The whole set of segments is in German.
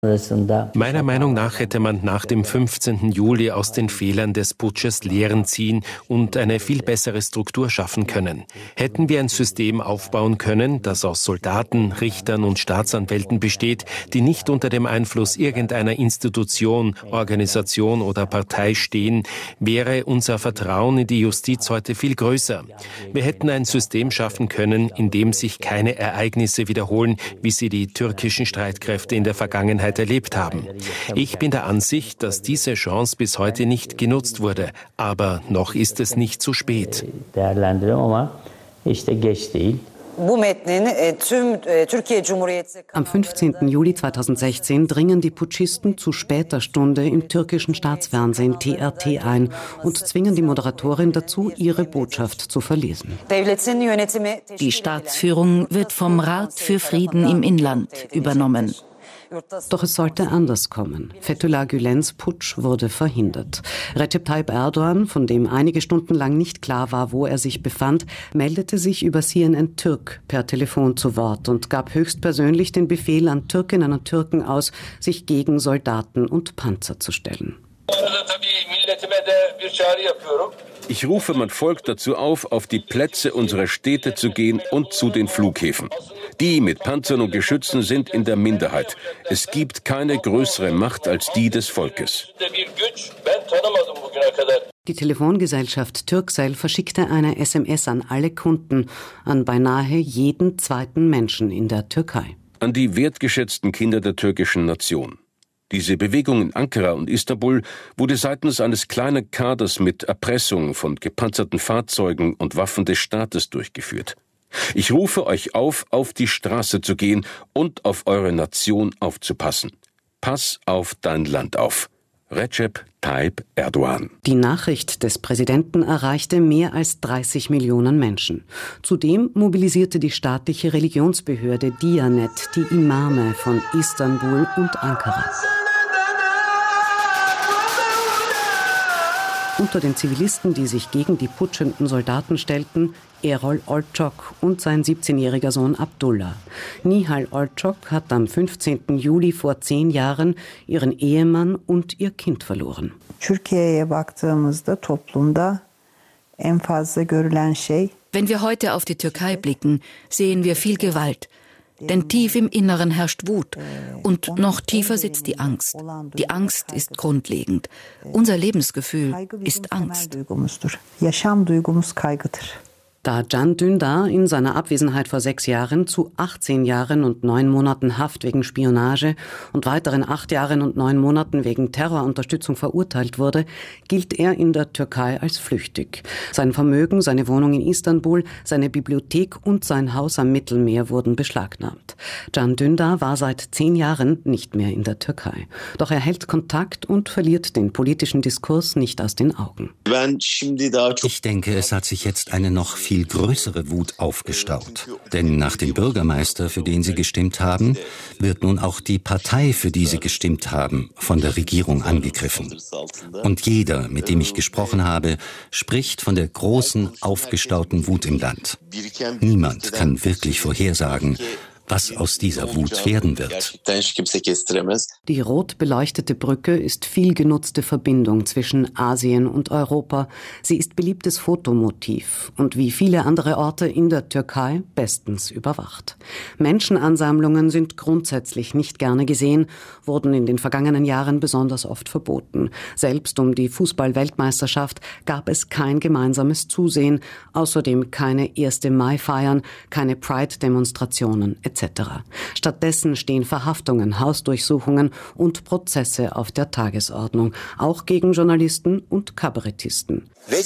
Meiner Meinung nach hätte man nach dem 15. Juli aus den Fehlern des Putsches Lehren ziehen und eine viel bessere Struktur schaffen können. Hätten wir ein System aufbauen können, das aus Soldaten, Richtern und Staatsanwälten besteht, die nicht unter dem Einfluss irgendeiner Institution, Organisation oder Partei stehen, wäre unser Vertrauen in die Justiz heute viel größer. Wir hätten ein System schaffen können, in dem sich keine Ereignisse wiederholen, wie sie die türkischen Streitkräfte in der Vergangenheit erlebt haben. Ich bin der Ansicht, dass diese Chance bis heute nicht genutzt wurde, aber noch ist es nicht zu spät. Am 15. Juli 2016 dringen die Putschisten zu später Stunde im türkischen Staatsfernsehen TRT ein und zwingen die Moderatorin dazu, ihre Botschaft zu verlesen. Die Staatsführung wird vom Rat für Frieden im Inland übernommen. Doch es sollte anders kommen. Fethullah Gülens Putsch wurde verhindert. Recep Tayyip Erdogan, von dem einige Stunden lang nicht klar war, wo er sich befand, meldete sich über CNN Türk per Telefon zu Wort und gab höchstpersönlich den Befehl an Türkinnen und Türken aus, sich gegen Soldaten und Panzer zu stellen. Ich rufe mein Volk dazu auf die Plätze unserer Städte zu gehen und zu den Flughäfen. Die mit Panzern und Geschützen sind in der Minderheit. Es gibt keine größere Macht als die des Volkes. Die Telefongesellschaft Turkcell verschickte eine SMS an alle Kunden, an beinahe jeden zweiten Menschen in der Türkei. An die wertgeschätzten Kinder der türkischen Nation. Diese Bewegung in Ankara und Istanbul wurde seitens eines kleinen Kaders mit Erpressung von gepanzerten Fahrzeugen und Waffen des Staates durchgeführt. Ich rufe euch auf die Straße zu gehen und auf eure Nation aufzupassen. Pass auf dein Land auf. Recep Tayyip Erdogan. Die Nachricht des Präsidenten erreichte mehr als 30 Millionen Menschen. Zudem mobilisierte die staatliche Religionsbehörde Diyanet die Imame von Istanbul und Ankara. Unter den Zivilisten, die sich gegen die putschenden Soldaten stellten, Erol Olcok und sein 17-jähriger Sohn Abdullah. Nihal Olcok hat am 15. Juli vor 10 Jahren ihren Ehemann und ihr Kind verloren. Wenn wir heute auf die Türkei blicken, sehen wir viel Gewalt. Denn tief im Inneren herrscht Wut und noch tiefer sitzt die Angst. Die Angst ist grundlegend. Unser Lebensgefühl ist Angst. Da Can Dündar in seiner Abwesenheit vor 6 Jahren zu 18 Jahren und 9 Monaten Haft wegen Spionage und weiteren 8 Jahren und 9 Monaten wegen Terrorunterstützung verurteilt wurde, gilt er in der Türkei als flüchtig. Sein Vermögen, seine Wohnung in Istanbul, seine Bibliothek und sein Haus am Mittelmeer wurden beschlagnahmt. Can Dündar war seit 10 Jahren nicht mehr in der Türkei. Doch er hält Kontakt und verliert den politischen Diskurs nicht aus den Augen. Ich denke, es hat sich jetzt eine noch viel größere Wut aufgestaut. Denn nach dem Bürgermeister, für den sie gestimmt haben, wird nun auch die Partei, für die sie gestimmt haben, von der Regierung angegriffen. Und jeder, mit dem ich gesprochen habe, spricht von der großen, aufgestauten Wut im Land. Niemand kann wirklich vorhersagen, was aus dieser Wut werden wird. Die rot beleuchtete Brücke ist viel genutzte Verbindung zwischen Asien und Europa. Sie ist beliebtes Fotomotiv und wie viele andere Orte in der Türkei bestens überwacht. Menschenansammlungen sind grundsätzlich nicht gerne gesehen, wurden in den vergangenen Jahren besonders oft verboten. Selbst um die Fußball-Weltmeisterschaft gab es kein gemeinsames Zusehen, außerdem keine 1. Mai-Feiern, keine Pride-Demonstrationen etc. Stattdessen stehen Verhaftungen, Hausdurchsuchungen und Prozesse auf der Tagesordnung, auch gegen Journalisten und Kabarettisten.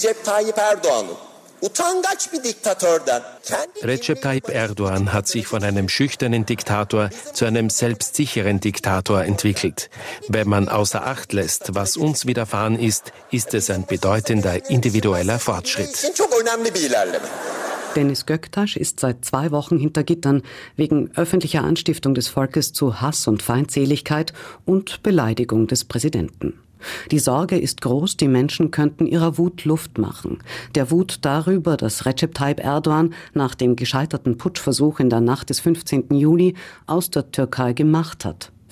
Recep Tayyip Erdogan hat sich von einem schüchternen Diktator zu einem selbstsicheren Diktator entwickelt. Wenn man außer Acht lässt, was uns widerfahren ist, ist es ein bedeutender individueller Fortschritt. Deniz Göktaş ist seit 2 Wochen hinter Gittern wegen öffentlicher Anstiftung des Volkes zu Hass und Feindseligkeit und Beleidigung des Präsidenten. Die Sorge ist groß, die Menschen könnten ihrer Wut Luft machen. Der Wut darüber, dass Recep Tayyip Erdogan nach dem gescheiterten Putschversuch in der Nacht des 15. Juli aus der Türkei gemacht hat.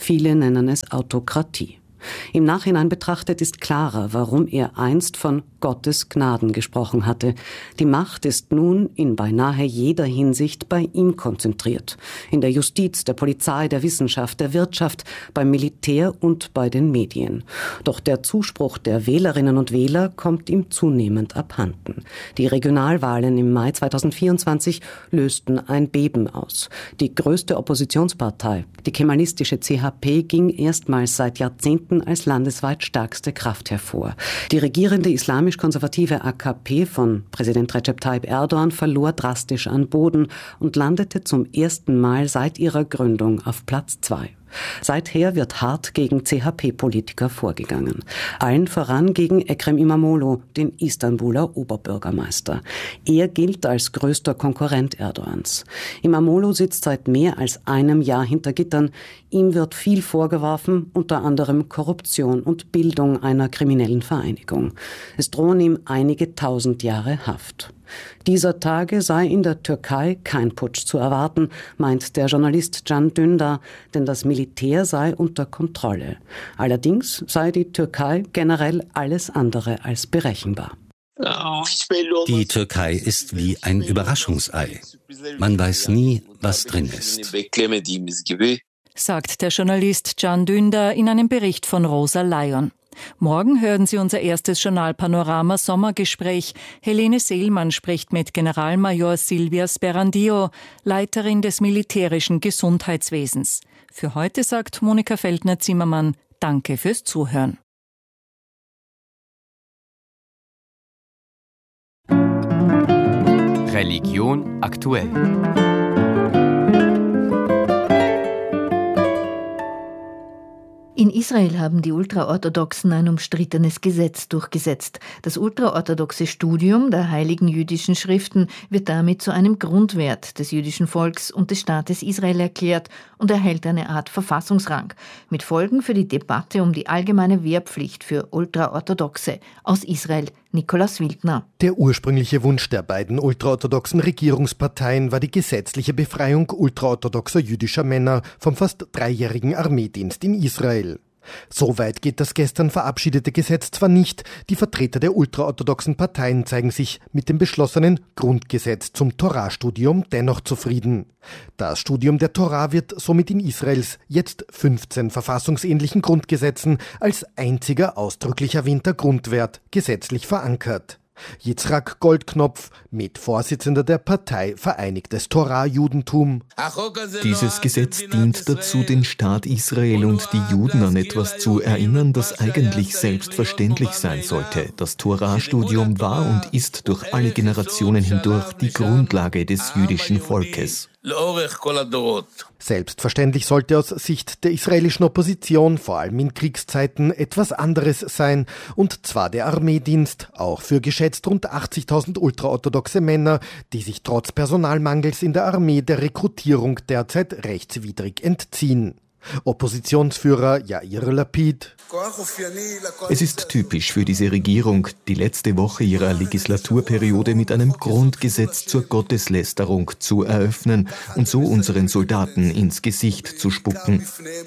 Viele nennen es Autokratie. Im Nachhinein betrachtet ist klarer, warum er einst von Gottes Gnaden gesprochen hatte. Die Macht ist nun in beinahe jeder Hinsicht bei ihm konzentriert. In der Justiz, der Polizei, der Wissenschaft, der Wirtschaft, beim Militär und bei den Medien. Doch der Zuspruch der Wählerinnen und Wähler kommt ihm zunehmend abhanden. Die Regionalwahlen im Mai 2024 lösten ein Beben aus. Die größte Oppositionspartei, die kemalistische CHP, ging erstmals seit Jahrzehnten als landesweit stärkste Kraft hervor. Die regierende islamisch-konservative AKP von Präsident Recep Tayyip Erdogan verlor drastisch an Boden und landete zum ersten Mal seit ihrer Gründung auf Platz 2. Seither wird hart gegen CHP-Politiker vorgegangen. Allen voran gegen Ekrem İmamoğlu, den Istanbuler Oberbürgermeister. Er gilt als größter Konkurrent Erdogans. İmamoğlu sitzt seit mehr als einem Jahr hinter Gittern. Ihm wird viel vorgeworfen, unter anderem Korruption und Bildung einer kriminellen Vereinigung. Es drohen ihm einige tausend Jahre Haft. Dieser Tage sei in der Türkei kein Putsch zu erwarten, meint der Journalist Can Dündar, denn das Militär sei unter Kontrolle. Allerdings sei die Türkei generell alles andere als berechenbar. Die Türkei ist wie ein Überraschungsei. Man weiß nie, was drin ist, sagt der Journalist Can Dündar in einem Bericht von Rosa Lyon. Morgen hören Sie unser erstes Journalpanorama Sommergespräch. Helene Seelmann spricht mit Generalmajor Silvia Sperandeo, Leiterin des militärischen Gesundheitswesens. Für heute sagt Monika Feldner-Zimmermann, danke fürs Zuhören. Religion aktuell. In Israel haben die Ultraorthodoxen ein umstrittenes Gesetz durchgesetzt. Das ultraorthodoxe Studium der heiligen jüdischen Schriften wird damit zu einem Grundwert des jüdischen Volks und des Staates Israel erklärt und erhält eine Art Verfassungsrang, mit Folgen für die Debatte um die allgemeine Wehrpflicht für Ultraorthodoxe. Aus Israel Nikolaus Wildner. Der ursprüngliche Wunsch der beiden ultraorthodoxen Regierungsparteien war die gesetzliche Befreiung ultraorthodoxer jüdischer Männer vom fast 3-jährigen Armeedienst in Israel. So weit geht das gestern verabschiedete Gesetz zwar nicht, die Vertreter der ultraorthodoxen Parteien zeigen sich mit dem beschlossenen Grundgesetz zum Torah-Studium dennoch zufrieden. Das Studium der Torah wird somit in Israels jetzt 15 verfassungsähnlichen Grundgesetzen als einziger ausdrücklich erwähnter Grundwert gesetzlich verankert. Yitzhak Goldknopf, Mitvorsitzender der Partei Vereinigtes Torah-Judentum. Dieses Gesetz dient dazu, den Staat Israel und die Juden an etwas zu erinnern, das eigentlich selbstverständlich sein sollte. Das Torah-Studium war und ist durch alle Generationen hindurch die Grundlage des jüdischen Volkes. Selbstverständlich sollte aus Sicht der israelischen Opposition vor allem in Kriegszeiten etwas anderes sein, und zwar der Armeedienst, auch für geschätzt rund 80.000 ultraorthodoxe Männer, die sich trotz Personalmangels in der Armee der Rekrutierung derzeit rechtswidrig entziehen. Oppositionsführer Yair Lapid. Es ist typisch für diese Regierung, die letzte Woche ihrer Legislaturperiode mit einem Grundgesetz zur Gotteslästerung zu eröffnen und so unseren Soldaten ins Gesicht zu spucken.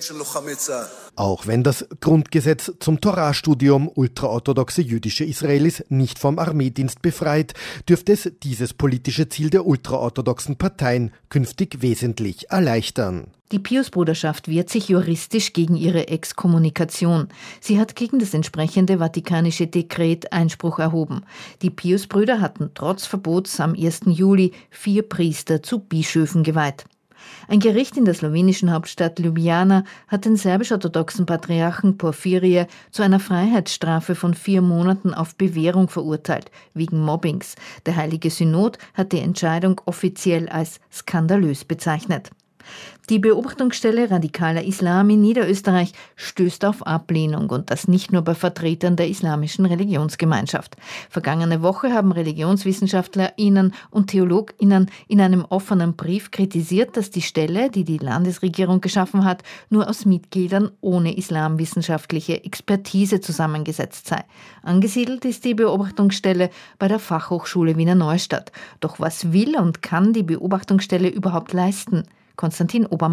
Auch wenn das Grundgesetz zum Torah-Studium ultraorthodoxe jüdische Israelis nicht vom Armeedienst befreit, dürfte es dieses politische Ziel der ultraorthodoxen Parteien künftig wesentlich erleichtern. Die Piusbruderschaft wehrt sich juristisch gegen ihre Exkommunikation. Sie hat gegen das entsprechende vatikanische Dekret Einspruch erhoben. Die Piusbrüder hatten trotz Verbots am 1. Juli 4 Priester zu Bischöfen geweiht. Ein Gericht in der slowenischen Hauptstadt Ljubljana hat den serbisch-orthodoxen Patriarchen Porphyrie zu einer Freiheitsstrafe von 4 Monaten auf Bewährung verurteilt, wegen Mobbings. Der Heilige Synod hat die Entscheidung offiziell als skandalös bezeichnet. Die Beobachtungsstelle Radikaler Islam in Niederösterreich stößt auf Ablehnung, und das nicht nur bei Vertretern der islamischen Religionsgemeinschaft. Vergangene Woche haben ReligionswissenschaftlerInnen und TheologInnen in einem offenen Brief kritisiert, dass die Stelle, die die Landesregierung geschaffen hat, nur aus Mitgliedern ohne islamwissenschaftliche Expertise zusammengesetzt sei. Angesiedelt ist die Beobachtungsstelle bei der Fachhochschule Wiener Neustadt. Doch was will und kann die Beobachtungsstelle überhaupt leisten? Konstantin Obermeier.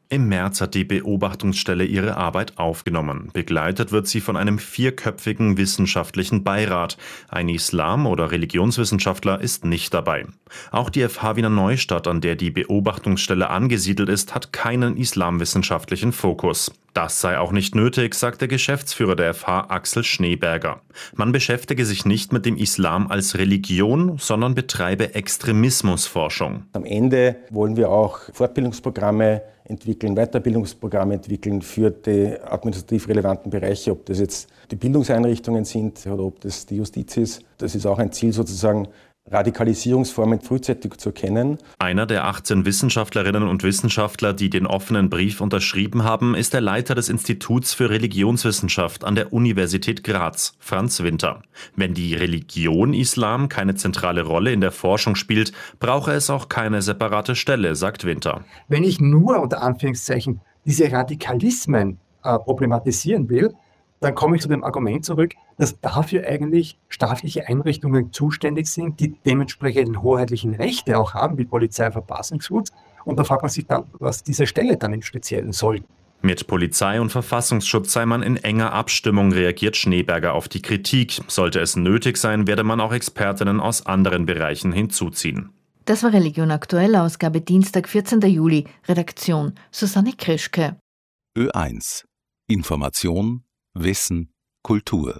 Im März hat die Beobachtungsstelle ihre Arbeit aufgenommen. Begleitet wird sie von einem 4-köpfigen wissenschaftlichen Beirat. Ein Islam- oder Religionswissenschaftler ist nicht dabei. Auch die FH Wiener Neustadt, an der die Beobachtungsstelle angesiedelt ist, hat keinen islamwissenschaftlichen Fokus. Das sei auch nicht nötig, sagt der Geschäftsführer der FH Axel Schneeberger. Man beschäftige sich nicht mit dem Islam als Religion, sondern betreibe Extremismusforschung. Am Ende wollen wir auch Fortbildungsprogramme entwickeln, Weiterbildungsprogramme entwickeln für die administrativ relevanten Bereiche, ob das jetzt die Bildungseinrichtungen sind oder ob das die Justiz ist. Das ist auch ein Ziel, sozusagen Radikalisierungsformen frühzeitig zu erkennen. Einer der 18 Wissenschaftlerinnen und Wissenschaftler, die den offenen Brief unterschrieben haben, ist der Leiter des Instituts für Religionswissenschaft an der Universität Graz, Franz Winter. Wenn die Religion Islam keine zentrale Rolle in der Forschung spielt, brauche es auch keine separate Stelle, sagt Winter. Wenn ich nur unter Anführungszeichen diese Radikalismen problematisieren will, dann komme ich zu dem Argument zurück, dass dafür eigentlich staatliche Einrichtungen zuständig sind, die dementsprechend hoheitlichen Rechte auch haben, wie Polizei und Verfassungsschutz. Und da fragt man sich dann, was diese Stelle dann im Speziellen soll. Mit Polizei und Verfassungsschutz sei man in enger Abstimmung, reagiert Schneeberger auf die Kritik. Sollte es nötig sein, werde man auch Expertinnen aus anderen Bereichen hinzuziehen. Das war Religion aktuell, Ausgabe Dienstag, 14. Juli. Redaktion Susanne Krischke. Ö1. Information, Wissen, Kultur.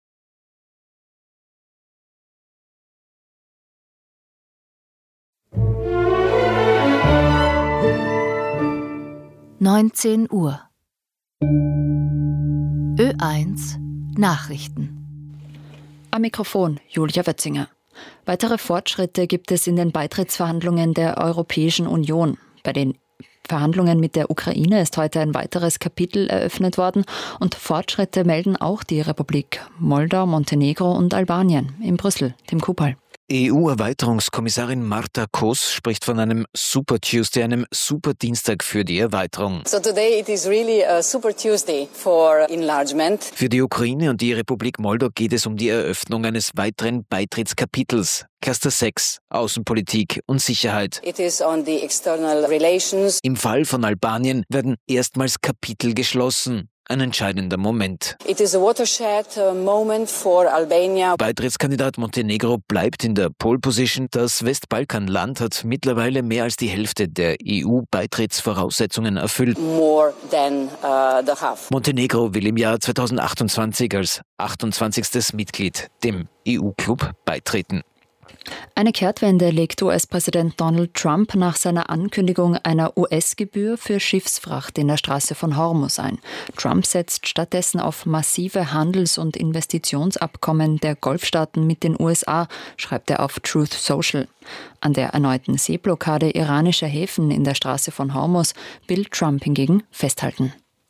Uhr. Ö1 Nachrichten. Am Mikrofon Julia Wötzinger. Weitere Fortschritte gibt es in den Beitrittsverhandlungen der Europäischen Union. Bei den Verhandlungen mit der Ukraine ist heute ein weiteres Kapitel eröffnet worden und Fortschritte melden auch die Republik Moldau, Montenegro und Albanien in Brüssel. Tim Kupal. EU-Erweiterungskommissarin Marta Kos spricht von einem Super Tuesday, einem Super Dienstag für die Erweiterung. So today it is really a Super Tuesday for enlargement. Für die Ukraine und die Republik Moldau geht es um die Eröffnung eines weiteren Beitrittskapitels. Cluster 6, Außenpolitik und Sicherheit. It is on the external relations. Im Fall von Albanien werden erstmals Kapitel geschlossen. Ein entscheidender Moment. It is a watershed moment for Albania. Beitrittskandidat Montenegro bleibt in der Pole Position. Das Westbalkanland hat mittlerweile mehr als die Hälfte der EU-Beitrittsvoraussetzungen erfüllt. More than the half. Montenegro will im Jahr 2028 als 28. Mitglied dem EU-Club beitreten. Eine Kehrtwende legt US-Präsident Donald Trump nach seiner Ankündigung einer US-Gebühr für Schiffsfracht in der Straße von Hormuz ein. Trump setzt stattdessen auf massive Handels- und Investitionsabkommen der Golfstaaten mit den USA, schreibt er auf Truth Social. An der erneuten Seeblockade iranischer Häfen in der Straße von Hormuz will Trump hingegen festhalten.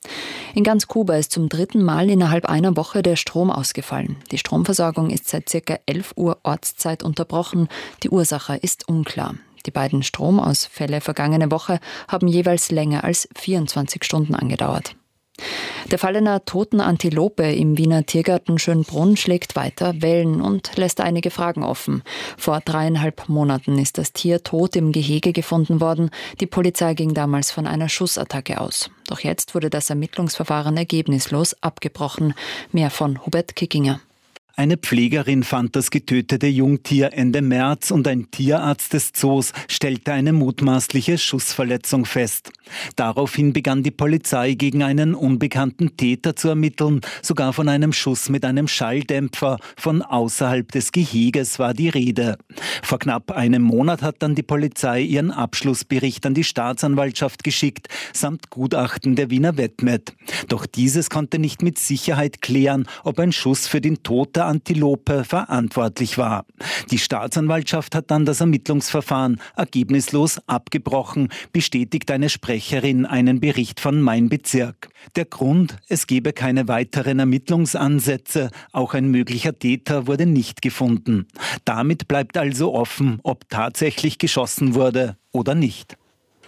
In ganz Kuba ist zum 3. Mal innerhalb einer Woche der Strom ausgefallen. Die Stromversorgung ist seit ca. 11 Uhr Ortszeit unterbrochen. Die Ursache ist unklar. Die beiden Stromausfälle vergangene Woche haben jeweils länger als 24 Stunden angedauert. Der Fall einer toten Antilope im Wiener Tiergarten Schönbrunn schlägt weiter Wellen und lässt einige Fragen offen. Vor 3,5 Monaten ist das Tier tot im Gehege gefunden worden. Die Polizei ging damals von einer Schussattacke aus. Doch jetzt wurde das Ermittlungsverfahren ergebnislos abgebrochen. Mehr von Hubert Kickinger. Eine Pflegerin fand das getötete Jungtier Ende März und ein Tierarzt des Zoos stellte eine mutmaßliche Schussverletzung fest. Daraufhin begann die Polizei gegen einen unbekannten Täter zu ermitteln. Sogar von einem Schuss mit einem Schalldämpfer von außerhalb des Geheges war die Rede. Vor knapp einem Monat hat dann die Polizei ihren Abschlussbericht an die Staatsanwaltschaft geschickt, samt Gutachten der Wiener Vetmet. Doch dieses konnte nicht mit Sicherheit klären, ob ein Schuss für den Tod der Antilope verantwortlich war. Die Staatsanwaltschaft hat dann das Ermittlungsverfahren ergebnislos abgebrochen, bestätigt eine Sprecherin einen Bericht von Mein Bezirk. Der Grund: es gebe keine weiteren Ermittlungsansätze, auch ein möglicher Täter wurde nicht gefunden. Damit bleibt also offen, ob tatsächlich geschossen wurde oder nicht.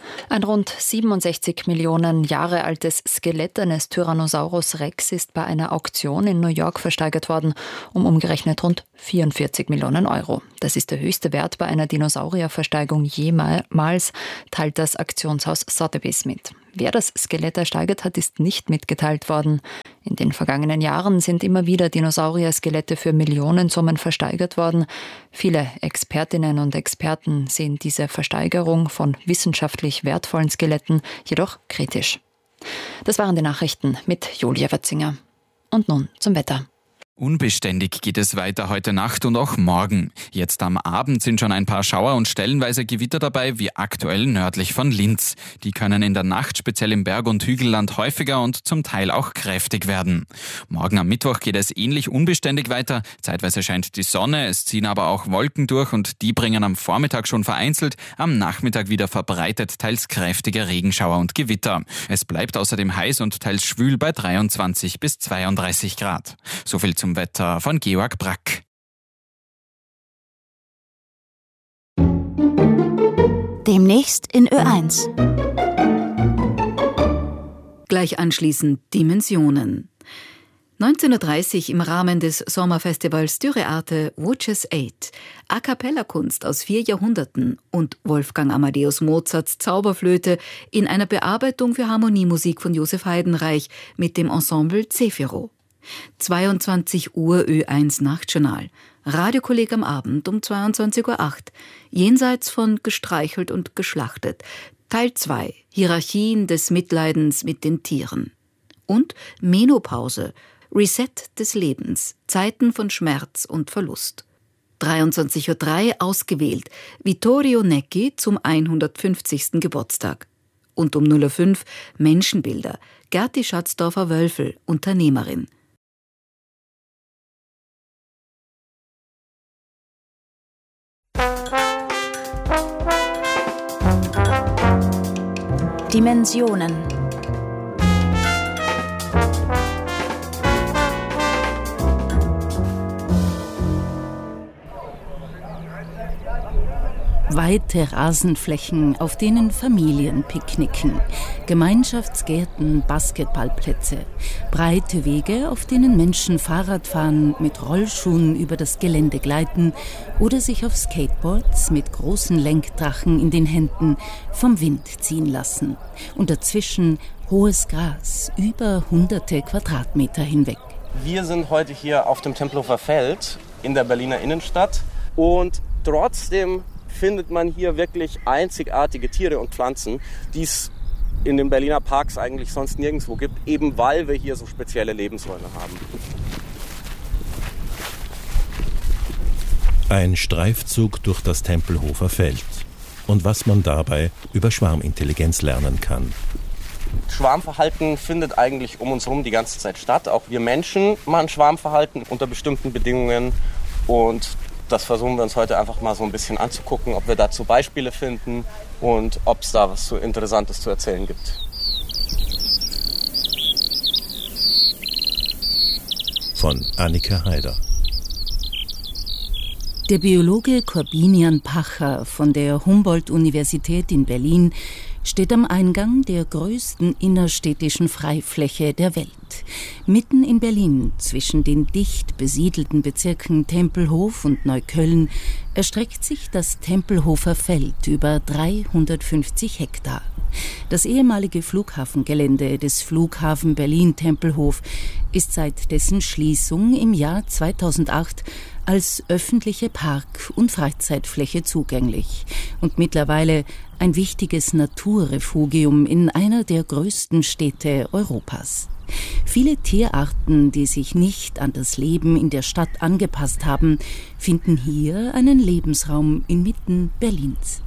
Ein rund 67 Millionen Jahre altes Skelett eines Tyrannosaurus Rex ist bei einer Auktion in New York versteigert worden, um umgerechnet rund 44 Millionen Euro. Das ist der höchste Wert bei einer Dinosaurierversteigerung jemals, teilt das Auktionshaus Sotheby's mit. Wer das Skelett ersteigert hat, ist nicht mitgeteilt worden. In den vergangenen Jahren sind immer wieder Dinosaurier-Skelette für Millionensummen versteigert worden. Viele Expertinnen und Experten sehen diese Versteigerung von wissenschaftlich wertvollen Skeletten jedoch kritisch. Das waren die Nachrichten mit Julia Wötzinger. Und nun zum Wetter. Unbeständig geht es weiter heute Nacht und auch morgen. Jetzt am Abend sind schon ein paar Schauer und stellenweise Gewitter dabei, wie aktuell nördlich von Linz. Die können in der Nacht speziell im Berg- und Hügelland häufiger und zum Teil auch kräftig werden. Morgen am Mittwoch geht es ähnlich unbeständig weiter. Zeitweise scheint die Sonne, es ziehen aber auch Wolken durch und die bringen am Vormittag schon vereinzelt, am Nachmittag wieder verbreitet teils kräftige Regenschauer und Gewitter. Es bleibt außerdem heiß und teils schwül bei 23 bis 32 Grad. So viel zum Wetter von Georg Brack. Demnächst in Ö1. Gleich anschließend Dimensionen. 1930 im Rahmen des Sommerfestivals Dürrearte Voces 8, A-Cappella-Kunst aus 4 Jahrhunderten und Wolfgang Amadeus Mozarts Zauberflöte in einer Bearbeitung für Harmoniemusik von Josef Heidenreich mit dem Ensemble Zefiro. 22 Uhr Ö1 Nachtjournal. Radiokolleg am Abend um 22.08 Uhr. Jenseits von gestreichelt und geschlachtet. Teil 2. Hierarchien des Mitleidens mit den Tieren. Und Menopause. Reset des Lebens. Zeiten von Schmerz und Verlust. 23.03 Uhr ausgewählt. Vittorio Necchi zum 150. Geburtstag. Und um 0.05 Uhr Menschenbilder. Gerti Schatzdorfer-Wölfel, Unternehmerin. Dimensionen. Weite Rasenflächen, auf denen Familien picknicken, Gemeinschaftsgärten, Basketballplätze, breite Wege, auf denen Menschen Fahrrad fahren, mit Rollschuhen über das Gelände gleiten oder sich auf Skateboards mit großen Lenkdrachen in den Händen vom Wind ziehen lassen. Und dazwischen hohes Gras, über hunderte Quadratmeter hinweg. Wir sind heute hier auf dem Tempelhofer Feld in der Berliner Innenstadt und trotzdem findet man hier wirklich einzigartige Tiere und Pflanzen, die es in den Berliner Parks eigentlich sonst nirgendwo gibt, eben weil wir hier so spezielle Lebensräume haben. Ein Streifzug durch das Tempelhofer Feld und was man dabei über Schwarmintelligenz lernen kann. Schwarmverhalten findet eigentlich um uns herum die ganze Zeit statt. Auch wir Menschen machen Schwarmverhalten unter bestimmten Bedingungen und das versuchen wir uns heute einfach mal so ein bisschen anzugucken, ob wir dazu Beispiele finden und ob es da was so Interessantes zu erzählen gibt. Von Annika Haider. Der Biologe Corbinian Pacher von der Humboldt-Universität in Berlin steht am Eingang der größten innerstädtischen Freifläche der Welt. Mitten in Berlin, zwischen den dicht besiedelten Bezirken Tempelhof und Neukölln, erstreckt sich das Tempelhofer Feld über 350 Hektar. Das ehemalige Flughafengelände des Flughafen Berlin-Tempelhof ist seit dessen Schließung im Jahr 2008 als öffentliche Park- und Freizeitfläche zugänglich und mittlerweile ein wichtiges Naturrefugium in einer der größten Städte Europas. Viele Tierarten, die sich nicht an das Leben in der Stadt angepasst haben, finden hier einen Lebensraum inmitten Berlins.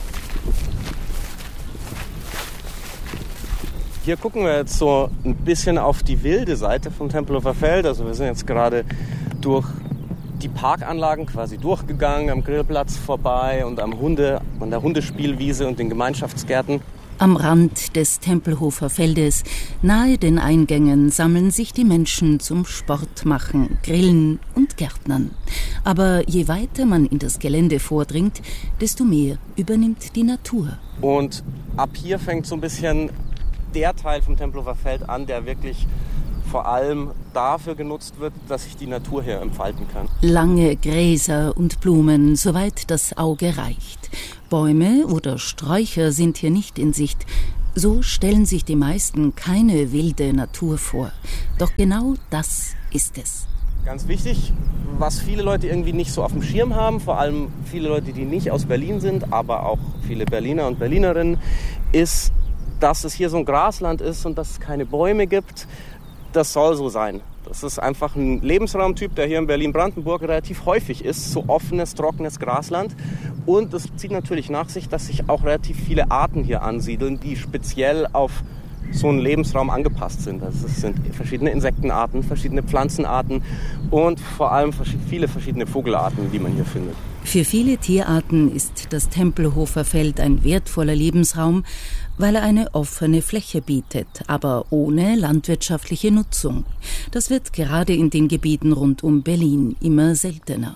Hier gucken wir jetzt so ein bisschen auf die wilde Seite vom Tempelhofer Feld. Also wir sind jetzt gerade durch die Parkanlagen quasi durchgegangen, am Grillplatz vorbei und an der Hundespielwiese und den Gemeinschaftsgärten. Am Rand des Tempelhofer Feldes, nahe den Eingängen, sammeln sich die Menschen zum Sportmachen, Grillen und Gärtnern. Aber je weiter man in das Gelände vordringt, desto mehr übernimmt die Natur. Und ab hier fängt so ein bisschen der Teil vom Tempelhofer Feld an, der wirklich vor allem dafür genutzt wird, dass sich die Natur hier entfalten kann. Lange Gräser und Blumen, soweit das Auge reicht. Bäume oder Sträucher sind hier nicht in Sicht. So stellen sich die meisten keine wilde Natur vor. Doch genau das ist es. Ganz wichtig, was viele Leute irgendwie nicht so auf dem Schirm haben, vor allem viele Leute, die nicht aus Berlin sind, aber auch viele Berliner und Berlinerinnen, ist, dass es hier so ein Grasland ist und dass es keine Bäume gibt. Das soll so sein. Das ist einfach ein Lebensraumtyp, der hier in Berlin-Brandenburg relativ häufig ist. So offenes, trockenes Grasland. Und das zieht natürlich nach sich, dass sich auch relativ viele Arten hier ansiedeln, die speziell auf so einen Lebensraum angepasst sind. Also es sind verschiedene Insektenarten, verschiedene Pflanzenarten und vor allem viele verschiedene Vogelarten, die man hier findet. Für viele Tierarten ist das Tempelhofer Feld ein wertvoller Lebensraum, weil er eine offene Fläche bietet, aber ohne landwirtschaftliche Nutzung. Das wird gerade in den Gebieten rund um Berlin immer seltener.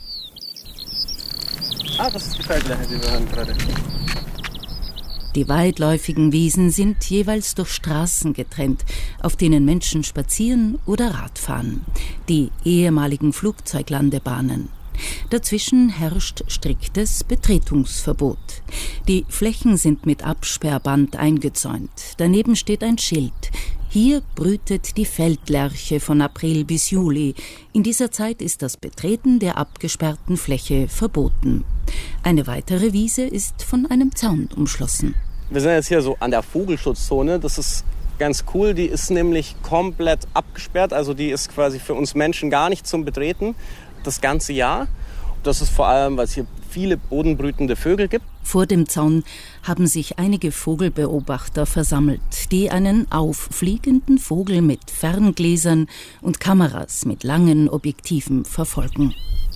Das ist die Feldfläche, die wir hören gerade. Die weitläufigen Wiesen sind jeweils durch Straßen getrennt, auf denen Menschen spazieren oder Rad fahren. Die ehemaligen Flugzeuglandebahnen. Dazwischen herrscht striktes Betretungsverbot. Die Flächen sind mit Absperrband eingezäunt. Daneben steht ein Schild. Hier brütet die Feldlerche von April bis Juli. In dieser Zeit ist das Betreten der abgesperrten Fläche verboten. Eine weitere Wiese ist von einem Zaun umschlossen. Wir sind jetzt hier so an der Vogelschutzzone. Das ist ganz cool. Die ist nämlich komplett abgesperrt. Also die ist quasi für uns Menschen gar nicht zum Betreten. Das ganze Jahr. Das ist vor allem, weil es hier viele bodenbrütende Vögel gibt. Vor dem Zaun haben sich einige Vogelbeobachter versammelt, die einen auffliegenden Vogel mit Ferngläsern und Kameras mit langen Objektiven verfolgen.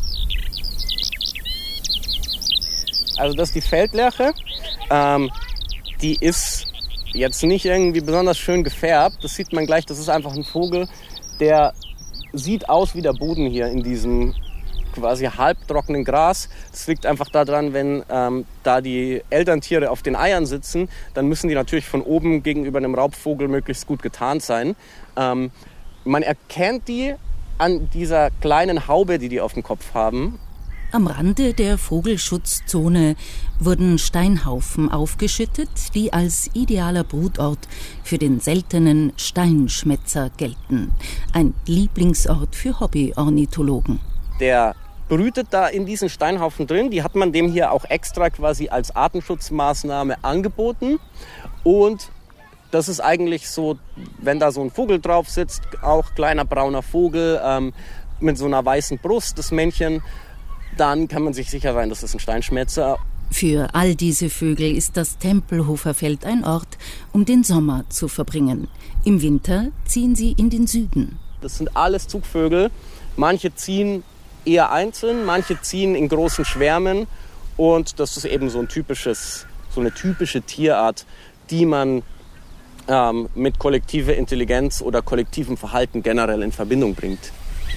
Also das ist die Feldlerche. Die ist jetzt nicht irgendwie besonders schön gefärbt. Das sieht man gleich. Das ist einfach ein Vogel, der sieht aus wie der Boden hier in diesem quasi halbtrockenen Gras. Das liegt einfach daran, wenn da die Elterntiere auf den Eiern sitzen, dann müssen die natürlich von oben gegenüber einem Raubvogel möglichst gut getarnt sein. Man erkennt die an dieser kleinen Haube, die die auf dem Kopf haben. Am Rande der Vogelschutzzone wurden Steinhaufen aufgeschüttet, die als idealer Brutort für den seltenen Steinschmätzer gelten. Ein Lieblingsort für Hobbyornithologen. Der brütet da in diesen Steinhaufen drin. Die hat man dem hier auch extra quasi als Artenschutzmaßnahme angeboten. Und das ist eigentlich so, wenn da so ein Vogel drauf sitzt, auch kleiner brauner Vogel mit so einer weißen Brust, das Männchen, dann kann man sich sicher sein, das ist ein Steinschmätzer. Für all diese Vögel ist das Tempelhofer Feld ein Ort, um den Sommer zu verbringen. Im Winter ziehen sie in den Süden. Das sind alles Zugvögel. Manche ziehen eher einzeln, manche ziehen in großen Schwärmen. Und das ist eben so eine typische Tierart, die man mit kollektiver Intelligenz oder kollektivem Verhalten generell in Verbindung bringt.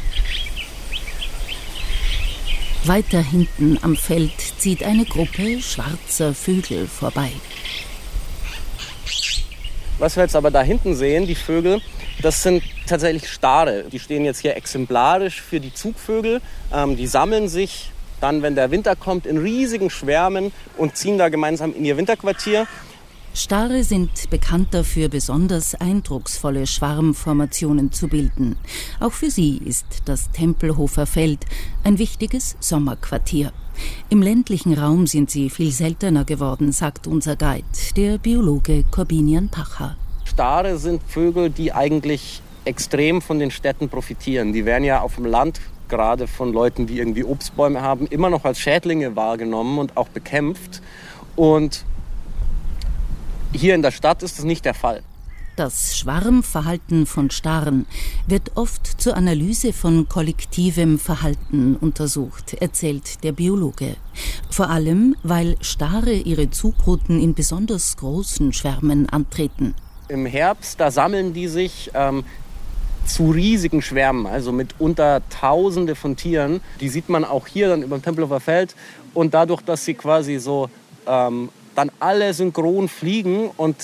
Weiter hinten am Feld zieht eine Gruppe schwarzer Vögel vorbei. Was wir jetzt aber da hinten sehen, die Vögel, das sind tatsächlich Stare. Die stehen jetzt hier exemplarisch für die Zugvögel. Die sammeln sich dann, wenn der Winter kommt, in riesigen Schwärmen und ziehen da gemeinsam in ihr Winterquartier. Stare sind bekannt dafür, besonders eindrucksvolle Schwarmformationen zu bilden. Auch für sie ist das Tempelhofer Feld ein wichtiges Sommerquartier. Im ländlichen Raum sind sie viel seltener geworden, sagt unser Guide, der Biologe Corbinian Pacher. Stare sind Vögel, die eigentlich extrem von den Städten profitieren. Die werden ja auf dem Land, gerade von Leuten, die irgendwie Obstbäume haben, immer noch als Schädlinge wahrgenommen und auch bekämpft. Und hier in der Stadt ist das nicht der Fall. Das Schwarmverhalten von Staren wird oft zur Analyse von kollektivem Verhalten untersucht, erzählt der Biologe. Vor allem, weil Stare ihre Zugrouten in besonders großen Schwärmen antreten. Im Herbst, da sammeln die sich zu riesigen Schwärmen, also mitunter Tausende von Tieren. Die sieht man auch hier dann über dem Tempelhofer Feld. Und dadurch, dass sie quasi so dann alle synchron fliegen und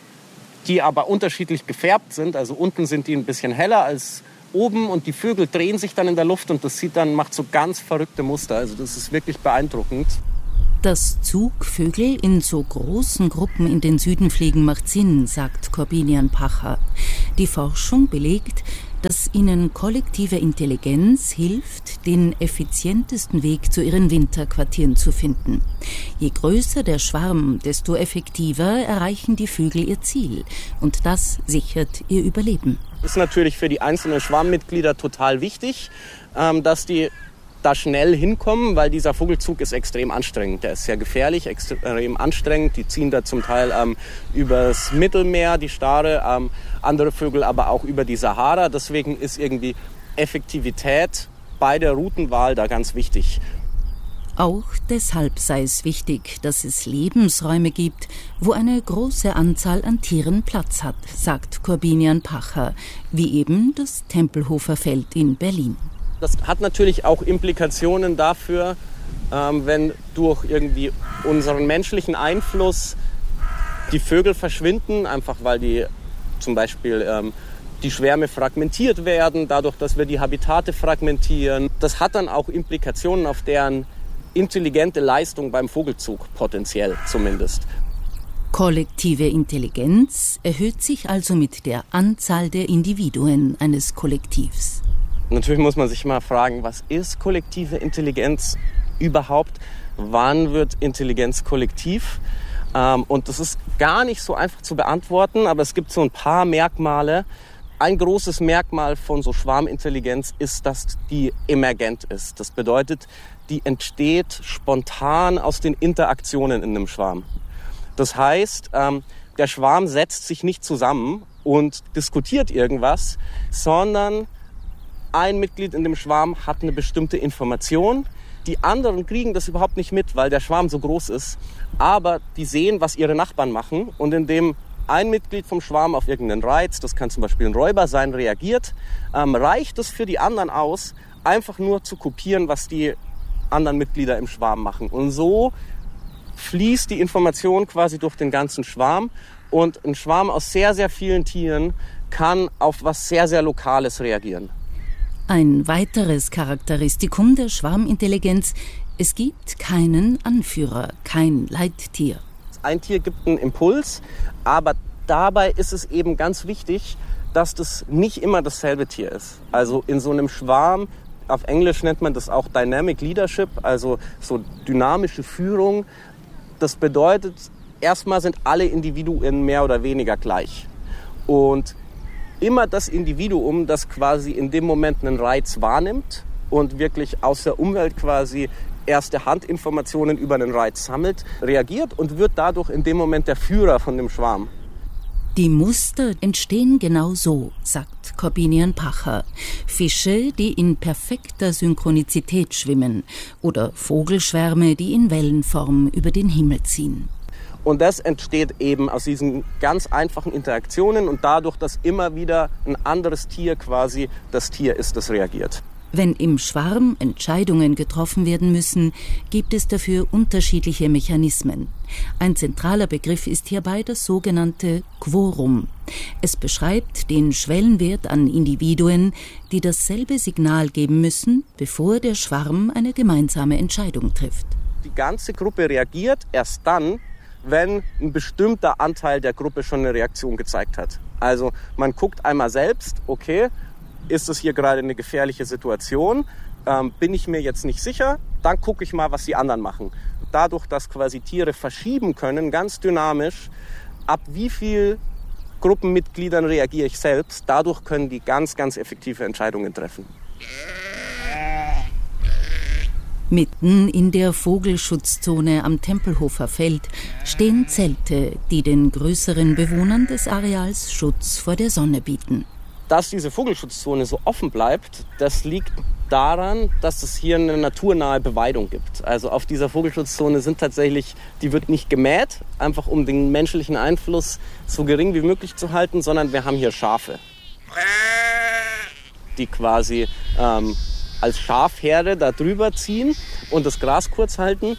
die aber unterschiedlich gefärbt sind. Also unten sind die ein bisschen heller als oben und die Vögel drehen sich dann in der Luft und das macht so ganz verrückte Muster. Also das ist wirklich beeindruckend. Dass Zugvögel in so großen Gruppen in den Süden fliegen, macht Sinn, sagt Korbinian Pacher. Die Forschung belegt, dass ihnen kollektive Intelligenz hilft, den effizientesten Weg zu ihren Winterquartieren zu finden. Je größer der Schwarm, desto effektiver erreichen die Vögel ihr Ziel. Und das sichert ihr Überleben. Das ist natürlich für die einzelnen Schwarmmitglieder total wichtig, dass die da schnell hinkommen, weil dieser Vogelzug ist extrem anstrengend. Der ist sehr gefährlich, extrem anstrengend. Die ziehen da zum Teil übers Mittelmeer, die Stare, andere Vögel aber auch über die Sahara. Deswegen ist irgendwie Effektivität bei der Routenwahl da ganz wichtig. Auch deshalb sei es wichtig, dass es Lebensräume gibt, wo eine große Anzahl an Tieren Platz hat, sagt Korbinian Pacher, wie eben das Tempelhofer Feld in Berlin. Das hat natürlich auch Implikationen dafür, wenn durch irgendwie unseren menschlichen Einfluss die Vögel verschwinden, einfach weil die zum Beispiel die Schwärme fragmentiert werden, dadurch, dass wir die Habitate fragmentieren. Das hat dann auch Implikationen auf deren intelligente Leistung beim Vogelzug, potenziell zumindest. Kollektive Intelligenz erhöht sich also mit der Anzahl der Individuen eines Kollektivs. Natürlich muss man sich mal fragen, was ist kollektive Intelligenz überhaupt? Wann wird Intelligenz kollektiv? Und das ist gar nicht so einfach zu beantworten, aber es gibt so ein paar Merkmale. Ein großes Merkmal von so Schwarmintelligenz ist, dass die emergent ist. Das bedeutet, die entsteht spontan aus den Interaktionen in einem Schwarm. Das heißt, der Schwarm setzt sich nicht zusammen und diskutiert irgendwas, sondern ein Mitglied in dem Schwarm hat eine bestimmte Information. Die anderen kriegen das überhaupt nicht mit, weil der Schwarm so groß ist. Aber die sehen, was ihre Nachbarn machen. Und indem ein Mitglied vom Schwarm auf irgendeinen Reiz, das kann zum Beispiel ein Räuber sein, reagiert, reicht es für die anderen aus, einfach nur zu kopieren, was die anderen Mitglieder im Schwarm machen. Und so fließt die Information quasi durch den ganzen Schwarm. Und ein Schwarm aus sehr, sehr vielen Tieren kann auf was sehr, sehr Lokales reagieren. Ein weiteres Charakteristikum der Schwarmintelligenz: Es gibt keinen Anführer, kein Leittier. Ein Tier gibt einen Impuls, aber dabei ist es eben ganz wichtig, dass das nicht immer dasselbe Tier ist. Also in so einem Schwarm, auf Englisch nennt man das auch Dynamic Leadership, also so dynamische Führung. Das bedeutet, erstmal sind alle Individuen mehr oder weniger gleich. Und immer das Individuum, das quasi in dem Moment einen Reiz wahrnimmt und wirklich aus der Umwelt quasi erste Handinformationen über einen Reiz sammelt, reagiert und wird dadurch in dem Moment der Führer von dem Schwarm. Die Muster entstehen genau so, sagt Korbinian Pacher. Fische, die in perfekter Synchronizität schwimmen, oder Vogelschwärme, die in Wellenform über den Himmel ziehen. Und das entsteht eben aus diesen ganz einfachen Interaktionen und dadurch, dass immer wieder ein anderes Tier quasi das Tier ist, das reagiert. Wenn im Schwarm Entscheidungen getroffen werden müssen, gibt es dafür unterschiedliche Mechanismen. Ein zentraler Begriff ist hierbei das sogenannte Quorum. Es beschreibt den Schwellenwert an Individuen, die dasselbe Signal geben müssen, bevor der Schwarm eine gemeinsame Entscheidung trifft. Die ganze Gruppe reagiert erst dann, wenn ein bestimmter Anteil der Gruppe schon eine Reaktion gezeigt hat. Also man guckt einmal selbst, okay, ist das hier gerade eine gefährliche Situation? Bin ich mir jetzt nicht sicher? Dann gucke ich mal, was die anderen machen. Dadurch, dass quasi Tiere verschieben können, ganz dynamisch, ab wie viel Gruppenmitgliedern reagiere ich selbst, dadurch können die ganz, ganz effektive Entscheidungen treffen. Mitten in der Vogelschutzzone am Tempelhofer Feld stehen Zelte, die den größeren Bewohnern des Areals Schutz vor der Sonne bieten. Dass diese Vogelschutzzone so offen bleibt, das liegt daran, dass es hier eine naturnahe Beweidung gibt. Also auf dieser Vogelschutzzone die wird nicht gemäht, einfach um den menschlichen Einfluss so gering wie möglich zu halten, sondern wir haben hier Schafe, die quasi als Schafherde da drüber ziehen und das Gras kurz halten.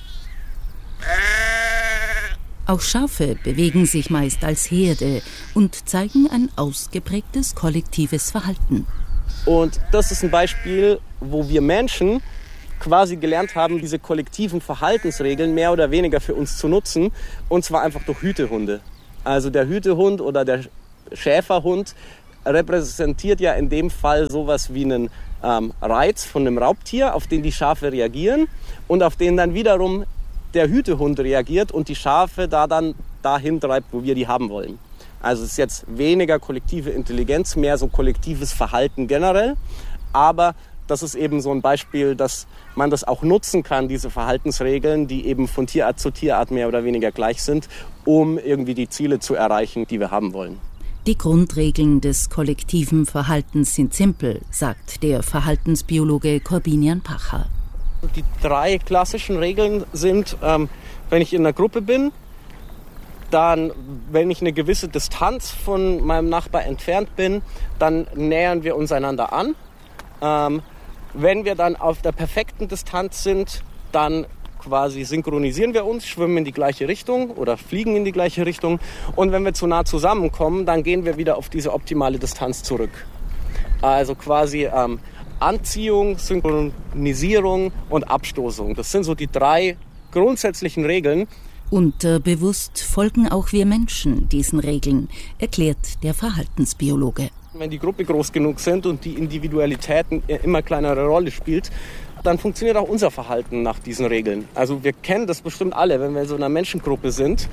Auch Schafe bewegen sich meist als Herde und zeigen ein ausgeprägtes kollektives Verhalten. Und das ist ein Beispiel, wo wir Menschen quasi gelernt haben, diese kollektiven Verhaltensregeln mehr oder weniger für uns zu nutzen. Und zwar einfach durch Hütehunde. Also der Hütehund oder der Schäferhund repräsentiert ja in dem Fall sowas wie einen Reiz von einem Raubtier, auf den die Schafe reagieren und auf den dann wiederum der Hütehund reagiert und die Schafe dann dahin treibt, wo wir die haben wollen. Also es ist jetzt weniger kollektive Intelligenz, mehr so kollektives Verhalten generell. Aber das ist eben so ein Beispiel, dass man das auch nutzen kann, diese Verhaltensregeln, die eben von Tierart zu Tierart mehr oder weniger gleich sind, um irgendwie die Ziele zu erreichen, die wir haben wollen. Die Grundregeln des kollektiven Verhaltens sind simpel, sagt der Verhaltensbiologe Corbinian Pacher. Die 3 klassischen Regeln sind, wenn ich in einer Gruppe bin, dann, wenn ich eine gewisse Distanz von meinem Nachbar entfernt bin, dann nähern wir uns einander an. Wenn wir dann auf der perfekten Distanz sind, dann quasi synchronisieren wir uns, schwimmen in die gleiche Richtung oder fliegen in die gleiche Richtung. Und wenn wir zu nah zusammenkommen, dann gehen wir wieder auf diese optimale Distanz zurück. Also quasi Anziehung, Synchronisierung und Abstoßung. Das sind so die 3 grundsätzlichen Regeln. Unterbewusst folgen auch wir Menschen diesen Regeln, erklärt der Verhaltensbiologe. Wenn die Gruppe groß genug sind und die Individualität eine immer kleinere Rolle spielt, dann funktioniert auch unser Verhalten nach diesen Regeln. Also wir kennen das bestimmt alle, wenn wir in so einer Menschengruppe sind.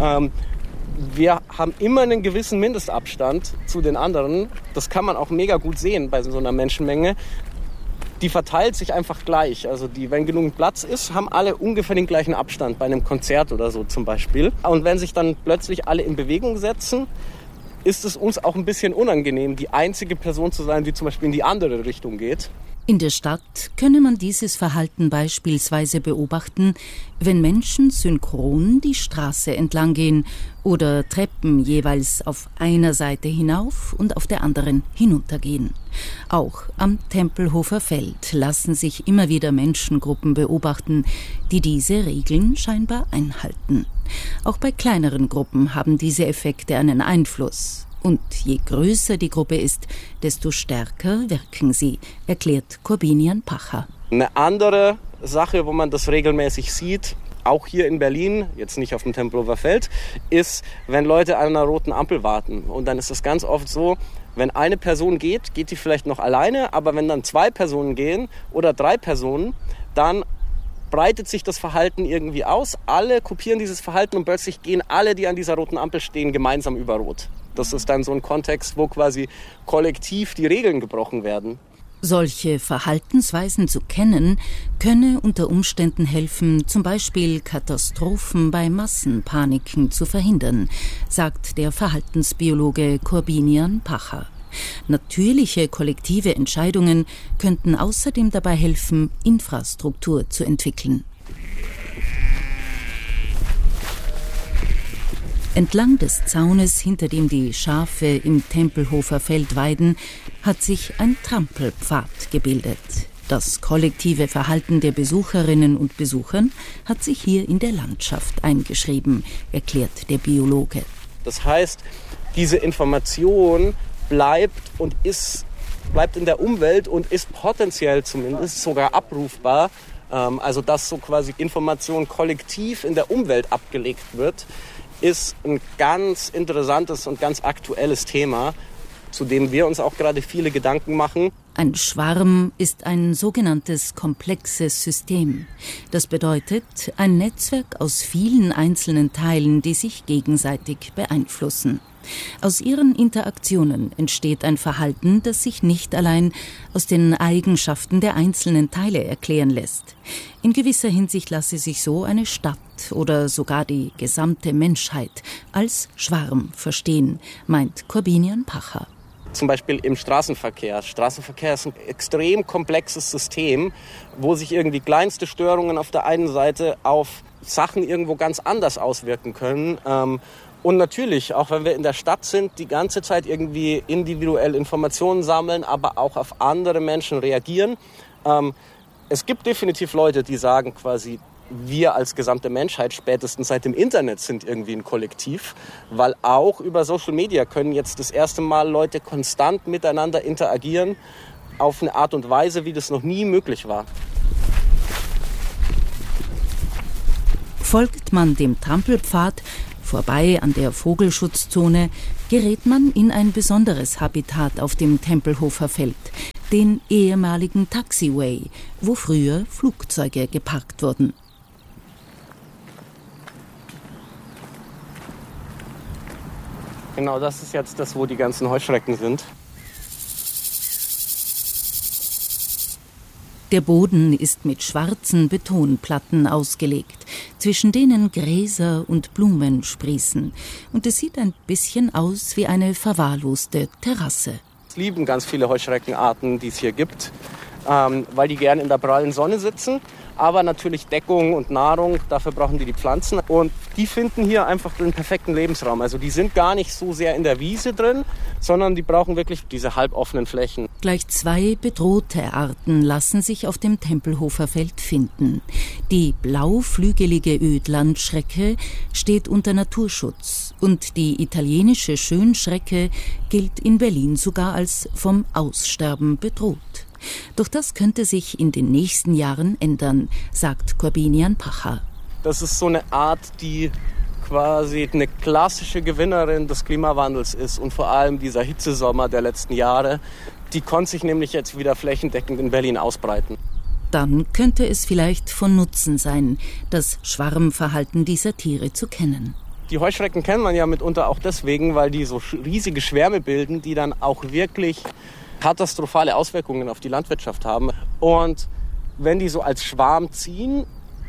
Wir haben immer einen gewissen Mindestabstand zu den anderen. Das kann man auch mega gut sehen bei so einer Menschenmenge. Die verteilt sich einfach gleich. Also wenn genug Platz ist, haben alle ungefähr den gleichen Abstand bei einem Konzert oder so zum Beispiel. Und wenn sich dann plötzlich alle in Bewegung setzen, ist es uns auch ein bisschen unangenehm, die einzige Person zu sein, die zum Beispiel in die andere Richtung geht. In der Stadt könne man dieses Verhalten beispielsweise beobachten, wenn Menschen synchron die Straße entlang gehen oder Treppen jeweils auf einer Seite hinauf und auf der anderen hinuntergehen. Auch am Tempelhofer Feld lassen sich immer wieder Menschengruppen beobachten, die diese Regeln scheinbar einhalten. Auch bei kleineren Gruppen haben diese Effekte einen Einfluss. Und je größer die Gruppe ist, desto stärker wirken sie, erklärt Corbinian Pacher. Eine andere Sache, wo man das regelmäßig sieht, auch hier in Berlin, jetzt nicht auf dem Tempelhofer Feld, ist, wenn Leute an einer roten Ampel warten. Und dann ist es ganz oft so, wenn eine Person geht die vielleicht noch alleine, aber wenn dann 2 Personen gehen oder 3 Personen, dann breitet sich das Verhalten irgendwie aus. Alle kopieren dieses Verhalten und plötzlich gehen alle, die an dieser roten Ampel stehen, gemeinsam über Rot. Das ist dann so ein Kontext, wo quasi kollektiv die Regeln gebrochen werden. Solche Verhaltensweisen zu kennen, könne unter Umständen helfen, zum Beispiel Katastrophen bei Massenpaniken zu verhindern, sagt der Verhaltensbiologe Corbinian Pacher. Natürliche kollektive Entscheidungen könnten außerdem dabei helfen, Infrastruktur zu entwickeln. Entlang des Zaunes, hinter dem die Schafe im Tempelhofer Feld weiden, hat sich ein Trampelpfad gebildet. Das kollektive Verhalten der Besucherinnen und Besuchern hat sich hier in der Landschaft eingeschrieben, erklärt der Biologe. Das heißt, diese Information bleibt in der Umwelt und ist potenziell zumindest sogar abrufbar. Also dass so quasi Information kollektiv in der Umwelt abgelegt wird, ist ein ganz interessantes und ganz aktuelles Thema, zu dem wir uns auch gerade viele Gedanken machen. Ein Schwarm ist ein sogenanntes komplexes System. Das bedeutet ein Netzwerk aus vielen einzelnen Teilen, die sich gegenseitig beeinflussen. Aus ihren Interaktionen entsteht ein Verhalten, das sich nicht allein aus den Eigenschaften der einzelnen Teile erklären lässt. In gewisser Hinsicht lasse sich so eine Stadt oder sogar die gesamte Menschheit als Schwarm verstehen, meint Corbinian Pacher. Zum Beispiel im Straßenverkehr. Straßenverkehr ist ein extrem komplexes System, wo sich irgendwie kleinste Störungen auf der einen Seite auf Sachen irgendwo ganz anders auswirken können. Und natürlich, auch wenn wir in der Stadt sind, die ganze Zeit irgendwie individuell Informationen sammeln, aber auch auf andere Menschen reagieren. Es gibt definitiv Leute, die sagen quasi, wir als gesamte Menschheit spätestens seit dem Internet sind irgendwie ein Kollektiv, weil auch über Social Media können jetzt das erste Mal Leute konstant miteinander interagieren auf eine Art und Weise, wie das noch nie möglich war. Folgt man dem Trampelpfad vorbei an der Vogelschutzzone, gerät man in ein besonderes Habitat auf dem Tempelhofer Feld, den ehemaligen Taxiway, wo früher Flugzeuge geparkt wurden. Genau, das ist jetzt das, wo die ganzen Heuschrecken sind. Der Boden ist mit schwarzen Betonplatten ausgelegt, zwischen denen Gräser und Blumen sprießen. Und es sieht ein bisschen aus wie eine verwahrloste Terrasse. Es lieben ganz viele Heuschreckenarten, die es hier gibt, weil die gerne in der prallen Sonne sitzen. Aber natürlich Deckung und Nahrung, dafür brauchen die Pflanzen. Und die finden hier einfach den perfekten Lebensraum. Also die sind gar nicht so sehr in der Wiese drin, sondern die brauchen wirklich diese halboffenen Flächen. Gleich 2 bedrohte Arten lassen sich auf dem Tempelhofer Feld finden. Die blauflügelige Ödlandschrecke steht unter Naturschutz und die italienische Schönschrecke gilt in Berlin sogar als vom Aussterben bedroht. Doch das könnte sich in den nächsten Jahren ändern, sagt Corbinian Pacher. Das ist so eine Art, die quasi eine klassische Gewinnerin des Klimawandels ist und vor allem dieser Hitzesommer der letzten Jahre, die konnte sich nämlich jetzt wieder flächendeckend in Berlin ausbreiten. Dann könnte es vielleicht von Nutzen sein, das Schwarmverhalten dieser Tiere zu kennen. Die Heuschrecken kennt man ja mitunter auch deswegen, weil die so riesige Schwärme bilden, die dann auch wirklich katastrophale Auswirkungen auf die Landwirtschaft haben. Und wenn die so als Schwarm ziehen,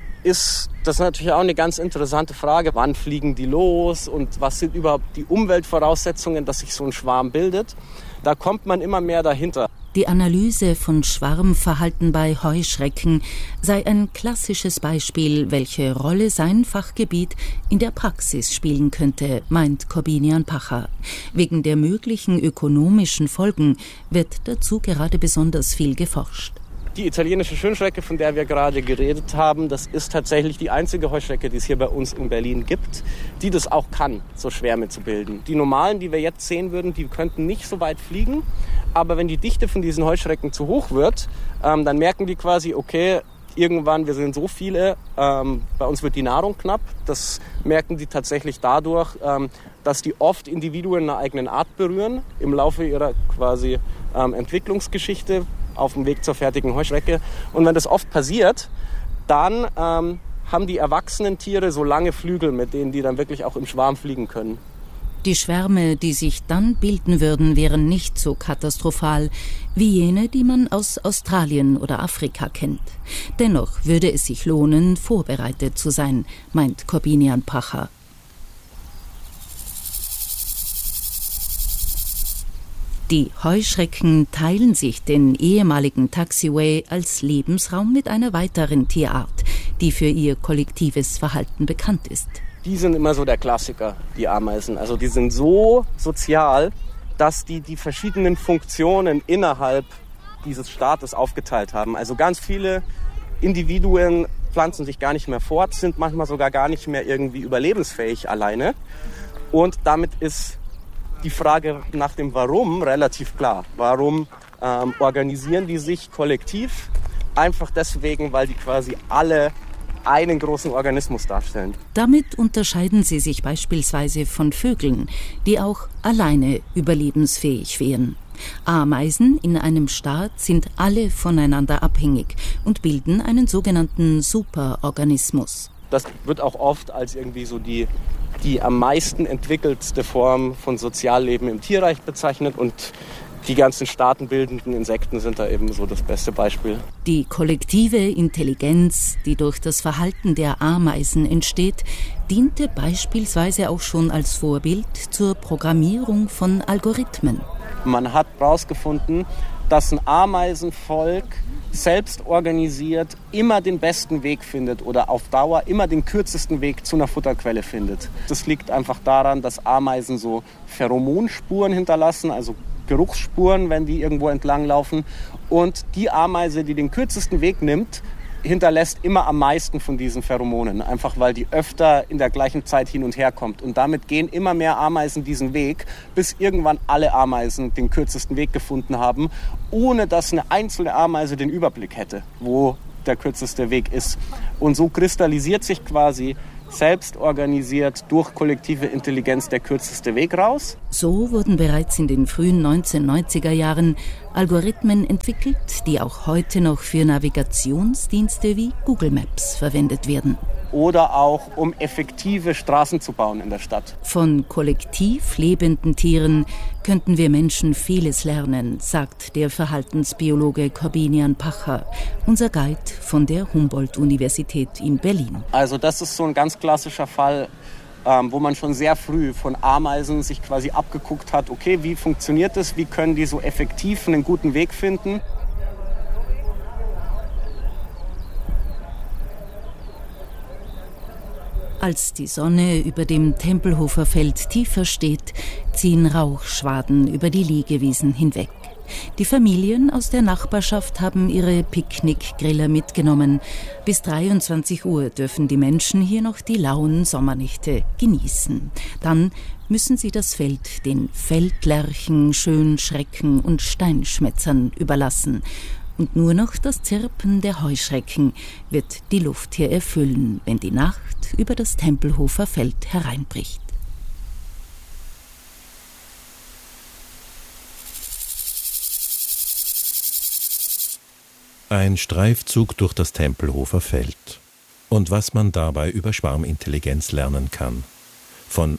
ist das natürlich auch eine ganz interessante Frage. Wann fliegen die los und was sind überhaupt die Umweltvoraussetzungen, dass sich so ein Schwarm bildet? Da kommt man immer mehr dahinter. Die Analyse von Schwarmverhalten bei Heuschrecken sei ein klassisches Beispiel, welche Rolle sein Fachgebiet in der Praxis spielen könnte, meint Corbinian Pacher. Wegen der möglichen ökonomischen Folgen wird dazu gerade besonders viel geforscht. Die italienische Schönschrecke, von der wir gerade geredet haben, das ist tatsächlich die einzige Heuschrecke, die es hier bei uns in Berlin gibt, die das auch kann, so Schwärme zu bilden. Die normalen, die wir jetzt sehen würden, die könnten nicht so weit fliegen. Aber wenn die Dichte von diesen Heuschrecken zu hoch wird, dann merken die quasi, okay, irgendwann, wir sind so viele, bei uns wird die Nahrung knapp. Das merken die tatsächlich dadurch, dass die oft Individuen einer eigenen Art berühren im Laufe ihrer quasi Entwicklungsgeschichte auf dem Weg zur fertigen Heuschrecke. Und wenn das oft passiert, dann haben die erwachsenen Tiere so lange Flügel, mit denen die dann wirklich auch im Schwarm fliegen können. Die Schwärme, die sich dann bilden würden, wären nicht so katastrophal wie jene, die man aus Australien oder Afrika kennt. Dennoch würde es sich lohnen, vorbereitet zu sein, meint Corbinian Pacher. Die Heuschrecken teilen sich den ehemaligen Taxiway als Lebensraum mit einer weiteren Tierart, die für ihr kollektives Verhalten bekannt ist. Die sind immer so der Klassiker, die Ameisen. Also die sind so sozial, dass die verschiedenen Funktionen innerhalb dieses Staates aufgeteilt haben. Also ganz viele Individuen pflanzen sich gar nicht mehr fort, sind manchmal sogar gar nicht mehr irgendwie überlebensfähig alleine. Und damit ist die Frage nach dem Warum relativ klar. Warum organisieren die sich kollektiv? Einfach deswegen, weil die quasi alle einen großen Organismus darstellen. Damit unterscheiden sie sich beispielsweise von Vögeln, die auch alleine überlebensfähig wären. Ameisen in einem Staat sind alle voneinander abhängig und bilden einen sogenannten Superorganismus. Das wird auch oft als irgendwie so die die am meisten entwickelste Form von Sozialleben im Tierreich bezeichnet und die ganzen staatenbildenden Insekten sind da eben so das beste Beispiel. Die kollektive Intelligenz, die durch das Verhalten der Ameisen entsteht, diente beispielsweise auch schon als Vorbild zur Programmierung von Algorithmen. Man hat herausgefunden, dass ein Ameisenvolk selbst organisiert immer den besten Weg findet oder auf Dauer immer den kürzesten Weg zu einer Futterquelle findet. Das liegt einfach daran, dass Ameisen so Pheromonspuren hinterlassen, also Geruchsspuren, wenn die irgendwo entlang laufen. Und die Ameise, die den kürzesten Weg nimmt, hinterlässt immer am meisten von diesen Pheromonen. Einfach weil die öfter in der gleichen Zeit hin und her kommt. Und damit gehen immer mehr Ameisen diesen Weg, bis irgendwann alle Ameisen den kürzesten Weg gefunden haben, ohne dass eine einzelne Ameise den Überblick hätte, wo der kürzeste Weg ist. Und so kristallisiert sich quasi selbst organisiert durch kollektive Intelligenz der kürzeste Weg raus. So wurden bereits in den frühen 1990er Jahren Algorithmen entwickelt, die auch heute noch für Navigationsdienste wie Google Maps verwendet werden. Oder auch, um effektive Straßen zu bauen in der Stadt. Von kollektiv lebenden Tieren könnten wir Menschen vieles lernen, sagt der Verhaltensbiologe Korbinian Pacher, unser Guide von der Humboldt-Universität in Berlin. Also das ist so ein ganz klassischer Fall, wo man schon sehr früh von Ameisen sich quasi abgeguckt hat, okay, wie funktioniert das, wie können die so effektiv einen guten Weg finden? Als die Sonne über dem Tempelhofer Feld tiefer steht, ziehen Rauchschwaden über die Liegewiesen hinweg. Die Familien aus der Nachbarschaft haben ihre Picknickgriller mitgenommen. Bis 23 Uhr dürfen die Menschen hier noch die lauen Sommernächte genießen. Dann müssen sie das Feld den Feldlerchen, Schönschrecken und Steinschmetzern überlassen. Und nur noch das Zirpen der Heuschrecken wird die Luft hier erfüllen, wenn die Nacht über das Tempelhofer Feld hereinbricht. Ein Streifzug durch das Tempelhofer Feld. Und was man dabei über Schwarmintelligenz lernen kann. Von